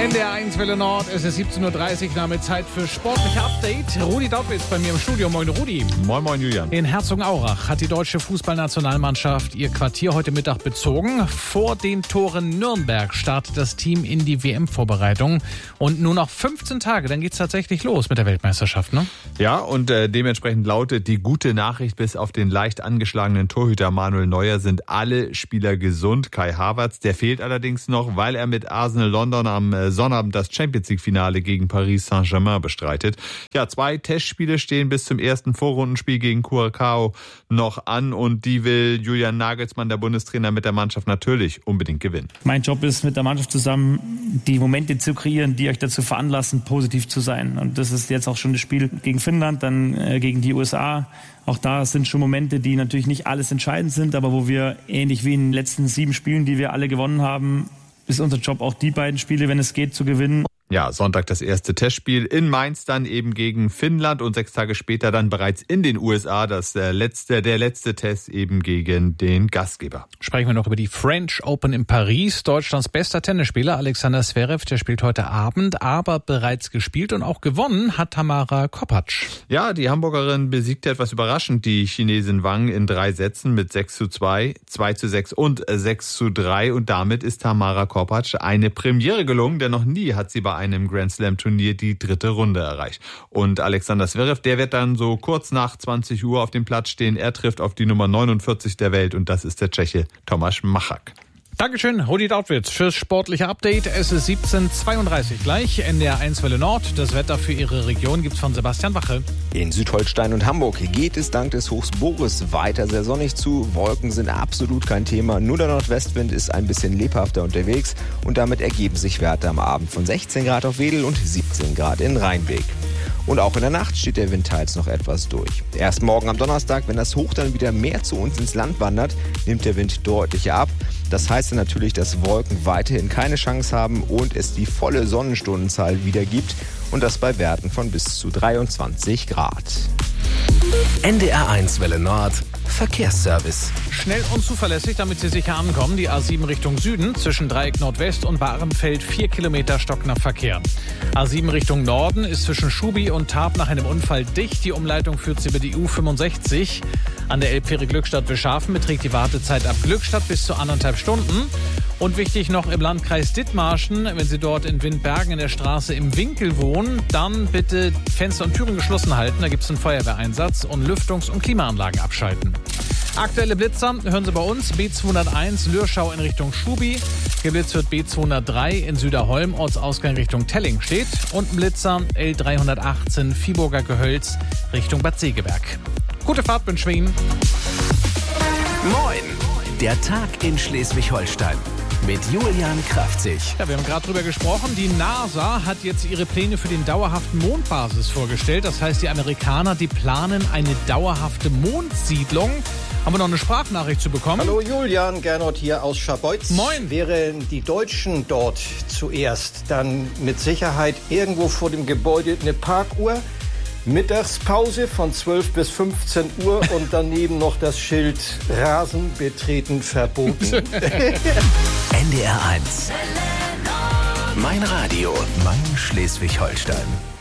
NDR1 Welle Nord, es ist 17.30 Uhr, damit Zeit für sportliche Update. Rudi Daubitz bei mir im Studio. Moin Rudi. Moin moin Julian. In Herzogenaurach hat die deutsche Fußballnationalmannschaft ihr Quartier heute Mittag bezogen. Vor den Toren Nürnberg startet das Team in die WM-Vorbereitung. Und nur noch 15 Tage, dann geht's tatsächlich los mit der Weltmeisterschaft, ne? Ja, und dementsprechend lautet die gute Nachricht, bis auf den leicht angeschlagenen Torhüter Manuel Neuer sind alle Spieler gesund. Kai Havertz, der fehlt allerdings noch, weil er mit Arsenal London am Sonnabend das Champions-League-Finale gegen Paris Saint-Germain bestreitet. Ja, 2 Testspiele stehen bis zum ersten Vorrundenspiel gegen Curaçao noch an und die will Julian Nagelsmann, der Bundestrainer, mit der Mannschaft natürlich unbedingt gewinnen. Mein Job ist, mit der Mannschaft zusammen die Momente zu kreieren, die euch dazu veranlassen, positiv zu sein. Und das ist jetzt auch schon das Spiel gegen Finnland, dann gegen die USA. Auch da sind schon Momente, die natürlich nicht alles entscheidend sind, aber wo wir ähnlich wie in den letzten 7 Spielen, die wir alle gewonnen haben, ist unser Job auch die beiden Spiele, wenn es geht, zu gewinnen. Ja, Sonntag das erste Testspiel in Mainz dann eben gegen Finnland und 6 Tage später dann bereits in den USA der letzte Test eben gegen den Gastgeber. Sprechen wir noch über die French Open in Paris. Deutschlands bester Tennisspieler Alexander Zverev, der spielt heute Abend, aber bereits gespielt und auch gewonnen hat Tamara Korpatsch. Ja, die Hamburgerin besiegte etwas überraschend die Chinesin Wang in 3 Sätzen mit 6:2, 2:6 und 6:3 und damit ist Tamara Korpatsch eine Premiere gelungen, denn noch nie hat sie bei einem Grand Slam Turnier die 3. Runde erreicht. Und Alexander Zverev, der wird dann so kurz nach 20 Uhr auf dem Platz stehen. Er trifft auf die Nummer 49 der Welt und das ist der Tscheche Tomáš Machák. Dankeschön, Rudi Daubitz, fürs sportliche Update. Es ist 17.32 Uhr gleich. NDR1 Welle Nord. Das Wetter für Ihre Region gibt's von Sebastian Wache. In Südholstein und Hamburg geht es dank des Hochs Boris weiter sehr sonnig zu. Wolken sind absolut kein Thema. Nur der Nordwestwind ist ein bisschen lebhafter unterwegs. Und damit ergeben sich Werte am Abend von 16 Grad auf Wedel und 17 Grad in Rheinweg. Und auch in der Nacht steht der Wind teils noch etwas durch. Erst morgen am Donnerstag, wenn das Hoch dann wieder mehr zu uns ins Land wandert, nimmt der Wind deutlich ab. Das heißt dann natürlich, dass Wolken weiterhin keine Chance haben und es die volle Sonnenstundenzahl wieder gibt. Und das bei Werten von bis zu 23 Grad. NDR1 Welle Nord. Verkehrsservice. Schnell und zuverlässig, damit Sie sicher ankommen. Die A7 Richtung Süden zwischen Dreieck Nordwest und Bahrenfeld 4 Kilometer stockender Verkehr. A7 Richtung Norden ist zwischen Schubi und Tarp nach einem Unfall dicht. Die Umleitung führt Sie über die U65. An der Elbfähre Glückstadt-Wischhafen beträgt die Wartezeit ab Glückstadt bis zu 1,5 Stunden. Und wichtig noch im Landkreis Dithmarschen, wenn Sie dort in Windbergen in der Straße im Winkel wohnen, dann bitte Fenster und Türen geschlossen halten. Da gibt es einen Feuerwehreinsatz und Lüftungs- und Klimaanlagen abschalten. Aktuelle Blitzer hören Sie bei uns. B201 Lürschau in Richtung Schubi. Geblitzt wird B203 in Süderholm, Ortsausgang Richtung Tellingstedt. Und ein Blitzer L318 Viehburger Gehölz Richtung Bad Segeberg. Gute Fahrt wünschen wir Ihnen. Moin, der Tag in Schleswig-Holstein mit Julian Kraftzig. Ja, wir haben gerade drüber gesprochen. Die NASA hat jetzt ihre Pläne für den dauerhaften Mondbasis vorgestellt. Das heißt, die Amerikaner, die planen eine dauerhafte Mondsiedlung. Haben wir noch eine Sprachnachricht zu bekommen? Hallo Julian, Gernot hier aus Scharbeutz. Moin. Wären die Deutschen dort zuerst, dann mit Sicherheit irgendwo vor dem Gebäude eine Parkuhr, Mittagspause von 12 bis 15 Uhr und daneben noch das Schild Rasen betreten verboten. NDR1. Mein Radio, mein Schleswig-Holstein.